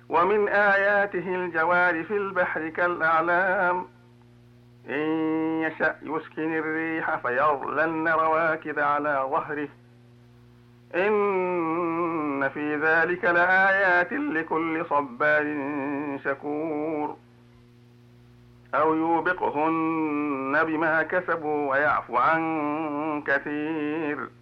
ومن آياته الجوار في البحر كالأعلام إن يشأ يسكن الريح فيظللن رواكد على ظهره إن في ذلك لآيات لكل صبار شكور أو يوبقهن بما كسبوا ويعفو عن كثير